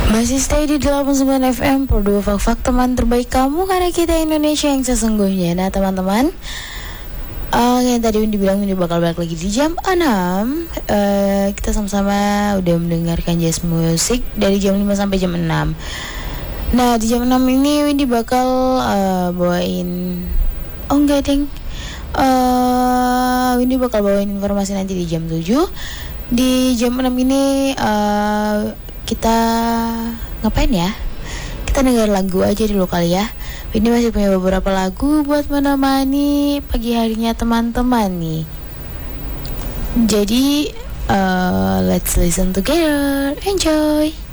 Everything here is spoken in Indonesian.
Masih stay di 89 FM Produk Fak teman terbaik kamu, karena kita Indonesia yang sesungguhnya. Nah teman-teman, yang tadi Windy bilang Windy bakal balik lagi di jam 6. Kita sama-sama udah mendengarkan jazz musik dari jam 5 sampai jam 6. Nah di jam 6 ini Windy bakal bawain, oh enggak deng, Windy bakal bawain informasi nanti di jam 7. Di jam 6 ini kita ngapain ya? Kita dengar lagu aja dulu kali ya. Ini masih punya beberapa lagu buat menemani pagi harinya teman-teman nih. Jadi let's listen together. Enjoy.